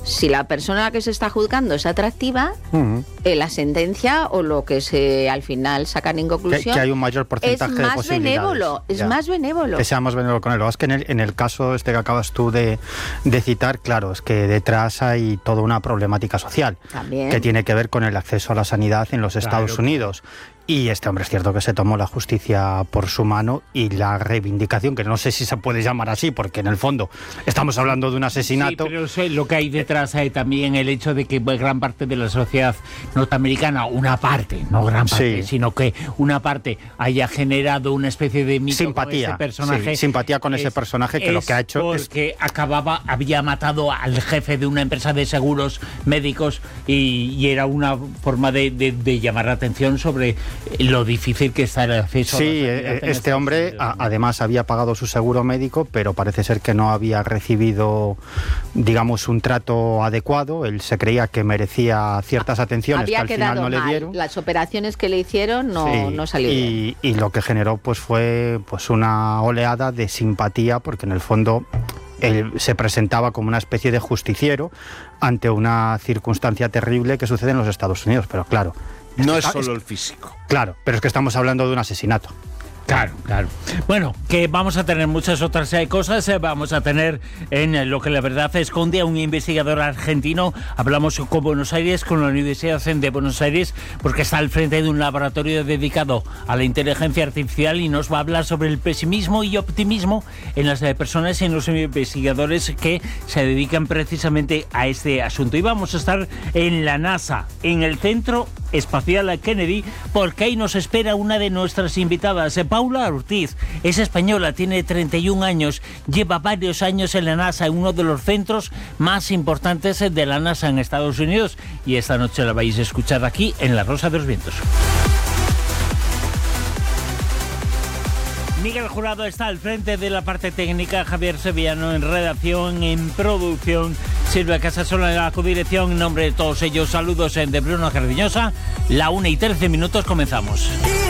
si la persona que se está juzgando es atractiva, la sentencia o lo que se al final sacan en conclusión que hay un mayor porcentaje de posibilidades. Es más benévolo. Que sea más benévolo con él. Es que en el caso este que acabas tú de citar, claro, es que detrás hay toda una problemática social también, que tiene que ver con el acceso a la sanidad en los Estados Unidos. Y este hombre es cierto que se tomó la justicia por su mano y la reivindicación, que no sé si se puede llamar así, porque en el fondo estamos hablando de un asesinato. Sí, pero sé lo que hay detrás también el hecho de que gran parte de la sociedad norteamericana, una parte, no gran parte, sino que una parte haya generado una especie de mito simpatía, con ese personaje. Simpatía con ese personaje que lo que ha hecho porque había matado al jefe de una empresa de seguros médicos y era una forma de llamar la atención sobre lo difícil que está el acceso. Sí, este hombre además había pagado su seguro médico, pero parece ser que no había recibido, digamos, un trato adecuado. Él se creía que merecía ciertas atenciones que al final no le dieron. Las operaciones que le hicieron no salieron bien. Y lo que generó fue una oleada de simpatía, porque en el fondo él se presentaba como una especie de justiciero ante una circunstancia terrible que sucede en los Estados Unidos, pero claro, no es solo el físico. Claro, pero es que estamos hablando de un asesinato. Claro. Bueno, que vamos a tener muchas otras cosas. Vamos a tener en Lo que la verdad esconde a un investigador argentino. Hablamos con Buenos Aires, con la Universidad de Buenos Aires, porque está al frente de un laboratorio dedicado a la inteligencia artificial y nos va a hablar sobre el pesimismo y optimismo en las personas y en los investigadores que se dedican precisamente a este asunto. Y vamos a estar en la NASA, en el Centro Espacial Kennedy, porque ahí nos espera una de nuestras invitadas, Paula Ortiz. Es española, tiene 31 años, lleva varios años en la NASA, en uno de los centros más importantes de la NASA en Estados Unidos, y esta noche la vais a escuchar aquí en La Rosa de los Vientos. Miguel Jurado está al frente de la parte técnica, Javier Sevillano en redacción, en producción, Silvia Casasola en la codirección. En nombre de todos ellos, saludos de Bruno Cardeñosa. 1:13 comenzamos.